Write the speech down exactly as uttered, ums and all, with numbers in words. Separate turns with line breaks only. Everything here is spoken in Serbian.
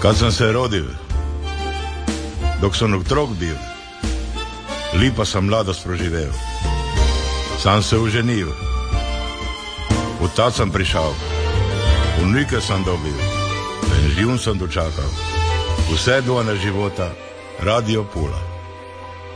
Kad sem se rodil, dok sem otrok bil, lepa sem mladost proživel. Sam se oženil, od tad sem prišel, vnuke sem dobil, in živn sem dočakal. Vse dvojne života, Radio Pula.